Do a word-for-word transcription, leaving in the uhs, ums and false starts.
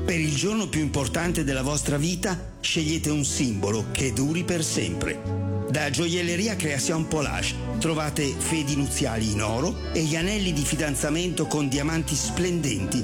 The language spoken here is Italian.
Per il giorno più importante della vostra vita, scegliete un simbolo che duri per sempre. Da Gioielleria Creation Polage trovate fedi nuziali in oro e gli anelli di fidanzamento con diamanti splendenti